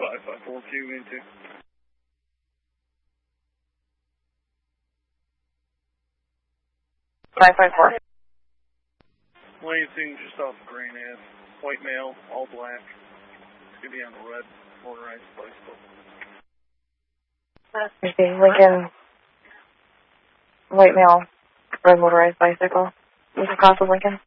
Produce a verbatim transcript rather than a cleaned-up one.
five five four two into. five five four. Lansing just off of Grand Ave. White male, all black. It's going to be on the red motorized bicycle. Okay, Lincoln. White male, red motorized bicycle. What's the cost of Lincoln?